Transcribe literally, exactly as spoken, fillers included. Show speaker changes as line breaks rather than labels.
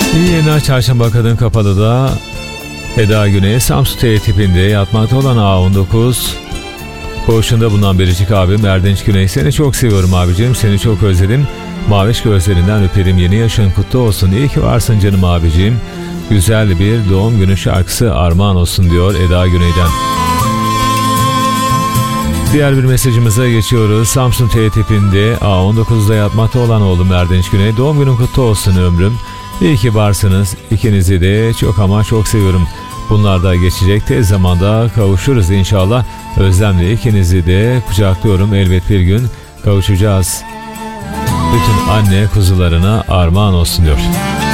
İyi yayınlar. Çarşamba Kadın Kapalı'da Eda Güney, Samsun T tipinde yatmakta olan A on dokuz koğuşunda bulunan biricik abim Erdinç Güney. Seni çok seviyorum abicim, seni çok özledim. Maviş gözlerinden öperim, yeni yaşın kutlu olsun. İyi ki varsın canım abicim. Güzel bir doğum günü şarkısı armağan olsun diyor Eda Güney'den. Diğer bir mesajımıza geçiyoruz. Samsun T tipinde A on dokuzda yatmakta olan oğlum Erdinç Güney. Doğum günün kutlu olsun ömrüm. İyi ki varsınız. İkinizi de çok ama çok seviyorum. Bunlar da geçecek. Tez zamanda kavuşuruz inşallah. Özlemle ikinizi de kucaklıyorum. Elbet bir gün kavuşacağız. Bütün anne kuzularına armağan olsun diyor.